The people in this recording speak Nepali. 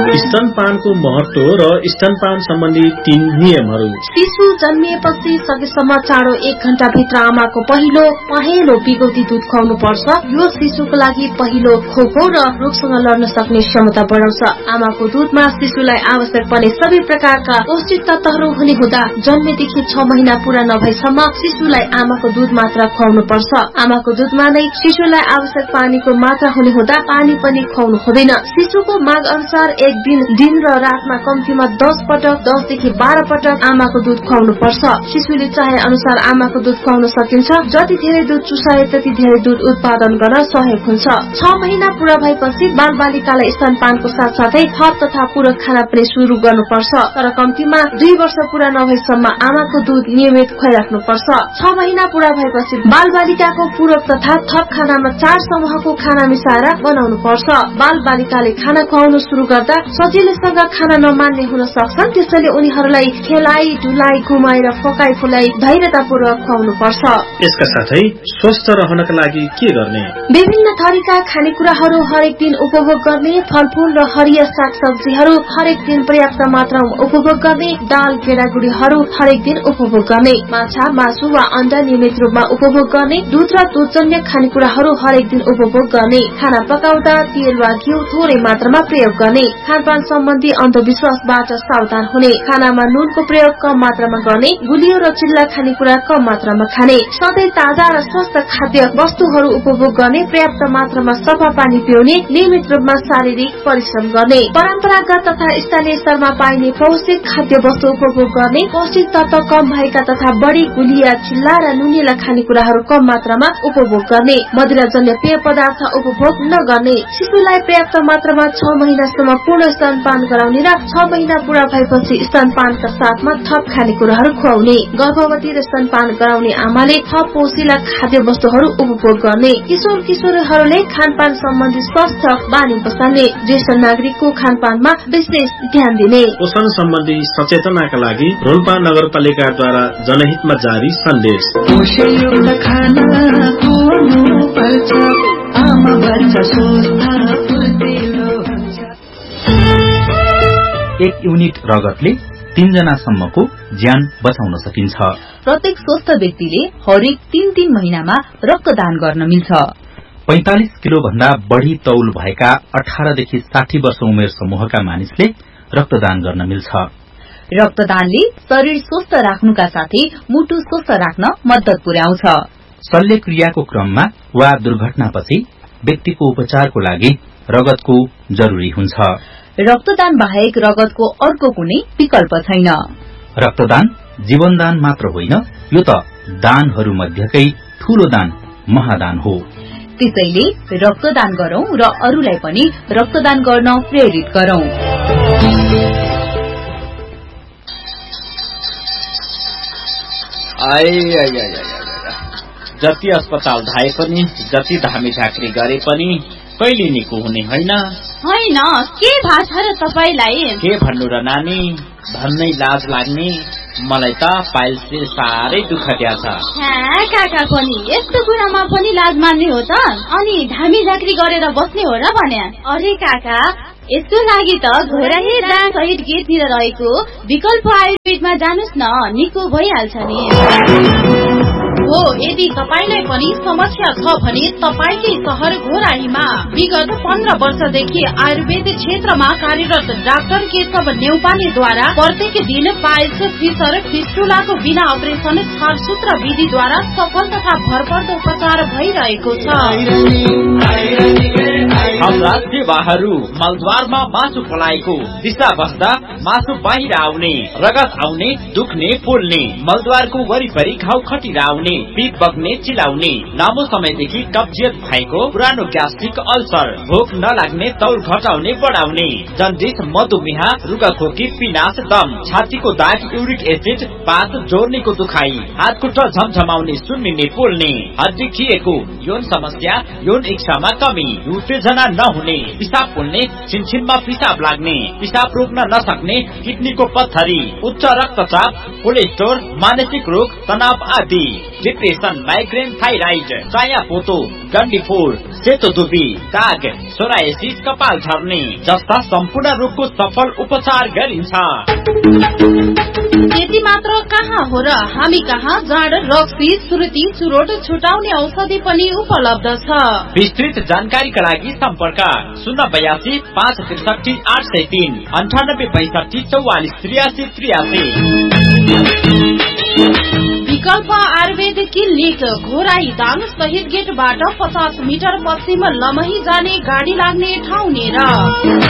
स्तनपानको महत्व र स्तनपान सम्बन्धी 3 नियमहरू। शिशु जन्मिएपछि सकेसम्म चाँडो 1 घण्टा भित्र आमाको पहिलो पहेँलो बिगौती दूध खुवाउनु पर्छ। यो शिशुको लागि पहिलो खोको र रोगसँग लड्न सक्ने क्षमता बढाउँछ। आमाको दूधमा शिशुलाई आवश्यक पर्ने सबै प्रकारका पौष्टिक तत्वहरू हुने हुँदा जन्मेदेखि 6 महिना पूरा नभएसम्म शिशुलाई आमाको दूध मात्र खुवाउनु पर्छ। आमाको दूधमा नै शिशुलाई आवश्यक पानीको मात्रा हुने हुँदा पानी पनि खुवाउनु हुँदैन। शिशुको माग अनुसार एक दिन र रातमा कम्तीमा 10 पटक 10 देखि 12 पटक आमाको दूध खुवाउनु पर्छ। शिशुले चाहे अनुसार आमाको दूध खुवाउन सकिन्छ। जति धेरै दूध चुसाए त्यति धेरै दूध उत्पादन गर्न सहयोग हुन्छ। 6 महिना पूरा भएपछि बालबालिकालाई स्तनपानको साथसाथै थप तथा पूरक खाना पनि सुरु गर्नुपर्छ। तर कम्तीमा 2 वर्ष पूरा नभएसम्म आमाको दूध नियमित खुवाइराख्नु पर्छ। 6 महिना पूरा भएपछि बालबालिकाको पूरक तथा थप खानामा 4 समूहको खाना मिसाएर बनाउनु पर्छ। बालबालिकाले खाना खुवाउनु सुरु गर्दा सजिलैसँग खाना नमान्ने हुन सक्छन्। त्यसैले उनीहरूलाई खेलाइ डुलाइ घुमाएर फकाइ फुलाई धैर्यतापूर्वक खुवाउनु पर्छ। यसका साथै स्वस्थ रहनका लागि के गर्ने? विभिन्न थरीका खानेकुराहरू हरेक दिन उपभोग गर्ने, फलफूल र हरिया सागसब्जीहरू हरेक दिन पर्याप्त मात्रामा उपभोग गर्ने, दाल गेडागुडीहरू हरेक दिन उपभोग गर्ने, माछा मासु वा अण्डा नियमित रूपमा उपभोग गर्ने, दूध र दूधजन्य खानेकुराहरू हरेक दिन उपभोग गर्ने, खाना पकाउँदा तेल वा घिउ थोरै मात्रामा प्रयोग गर्ने, खानपान सम्बन्धी अन्धविश्वासबाट सावधान हुने, खानामा नुनको प्रयोग कम मात्रामा गर्ने, गुलियो र चिल्ला खानेकुरा कम मात्रामा खाने, सधैँ ताजा र स्वस्थ खाद्य वस्तुहरू उपभोग गर्ने, पर्याप्त मात्रामा सफा पानी पिउने, नियमित रूपमा शारीरिक परिश्रम गर्ने, परम्परागत तथा स्थानीय स्तरमा पाइने पौष्टिक खाद्य वस्तु उपभोग गर्ने, पौष्टिक तत्व कम भएका तथा बढी गुलिया चिल्ला र नुनिला खानेकुराहरू कम मात्रामा उपभोग गर्ने, मदिराजन्य पेय पदार्थ उपभोग नगर्ने, शिशुलाई पर्याप्त मात्रामा 6 महिनासम्म पूर्ण स्तनपान गराउने र 6 महिना पूरा भएपछि स्तनपानका साथमा थप खानेकुराहरू खुवाउने, गर्भवती र स्तनपान गराउने आमाले थप पोषिला खाद्य वस्तुहरू उपभोग गर्ने, किशोर किशोरीहरूले खानपान सम्बन्धी स्वस्थ बानी बसाल्ने, ज्येष्ठ नागरिकको खानपानमा विशेष ध्यान दिने। पोषण सम्बन्धी सचेतनाका लागि रोल्पा नगरपालिकाद्वारा जनहितमा जारी सन्देश। एक युनिट रगतले 3 जनासम्मको ज्यान बचाउन सकिन्छ। प्रत्येक स्वस्थ व्यक्तिले हरेक 3 महिनामा रक्तदान गर्न मिल्छ। 45 किलो भन्दा बढ़ी तौल भएका 18 देखि 60 वर्ष उमेर समूहका मानिसले रक्तदान गर्न मिल्छ। रक्तदानले शरीर स्वस्थ राख्नुका साथै मुटु स्वस्थ राख्न मद्दत पुर्याउँछ। शल्यक्रियाको क्रममा वा दुर्घटनापछि व्यक्तिको उपचारको लागि रगतको जरुरी हुन्छ। रक्तदान बाहेक रगतको अर्को कुनै विकल्प छैन। रक्तदान जीवनदान मात्र होइन, यो त दानहरू मध्येकै ठूलो दान महादान हो। त्यसैले रक्तदान गरौं र अरूलाई पनि रक्तदान गर्न प्रेरित गरौं। जति अस्पताल धाए पनि, जति धामी झाँक्री गरे पनि कहिले निको हुने होइन। होइन, के थाहा छ र तपाईलाई? के भन्नु र नानी, भन्नै लाज लाग्ने। मलाई त पाइल्सले साह्रै दुःख दिया छ। काका पनि यस्तो कुरामा पनि लाज मान्ने हो त? अनि धामी झाँक्री गरेर बस्ने हो र भने? अरे काका, यसको लागि त घोराही दान सहित गेटतिर रहेको विकल्प आयुर्वेदमा जानुस् न, निको भइहाल्छ नि। हो, यदि तपाईलाई पनि समस्या छ भने तपाईकै शहर घोराहीमा विगत 15 वर्षदेखि आयुर्वेद क्षेत्रमा कार्यरत डाक्टर केशव नेउपानेद्वारा प्रत्येक दिन पाइल्स, फिसर, फिस्टुलाको बिना अपरेसन छालसूत्र विधिद्वारा सफल तथा भरपर्दो उपचार भइरहेको छ। हाम्रा सेवाहरू मलद्वारमा मासु फलाएको, दिशा बस्दा मासु बाहिर आउने, रगत आउने, दुख्ने, पोल्ने, मलद्वारको वरिपरि घाउ खटिरा आउने, पिप बग्ने, चिलाउने, लामो समयदेखि कब्जियत भएको, पुरानो ग्यास्ट्रिक अल्सर, भोक नलाग्ने, तौल घटाउने बढाउने, जन्डिस, मधुमेह, रुगाखोकी, पिनास, दम, छातीको दाग, युरिक एसिड, पात जोर्नीको दुखाइ, हात खुट्टा झमझमाउने, सुन्निने, पोल्ने, हड्डी खिएको, यौन समस्या, यौन इच्छामा कमी, उत्तेजना नहुने, पिसाब पोल्ने, छिनछिनमा पिसाब लाग्ने, पिसाब रोक्न नसक्ने, किडनीको पत्थरी, उच्च रक्तचाप, कोलेस्ट्रोल, मानसिक रोग, तनाव आदि, डिप्रेसन, माइग्रेन, थाइराइड, चायापोतो, डन्डीफोर, सेतो दुर्बी, दाग, सोरायसिस, कपाल झर्ने जस्ता सम्पूर्ण रोगको सफल उपचार गरिन्छ। त्यति मात्र कहाँ हो र, हामी कहाँ जाँड, रक्सी, सुर्ती, चुरोट छुटाउने औषधि पनि उपलब्ध छ। विस्तृत जानकारीका लागि सम्पर्क 082 563 803 98 65 44 83 83। विकल्प आयुर्वेद क्लिनिक घोराई दाङ शहीद गेटबाट 50 मिटर पश्चिम लमही जाने गाडी लाग्ने ठाउँ नेर।